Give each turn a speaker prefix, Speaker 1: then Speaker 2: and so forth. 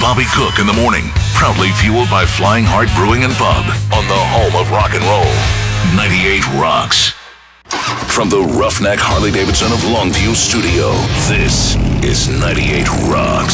Speaker 1: Bobby Cook in the morning. Proudly fueled by Flying Heart Brewing and Pub on the home of rock and roll. 98 Rocks. From the Roughneck Harley-Davidson of Longview studio, this is 98 Rocks.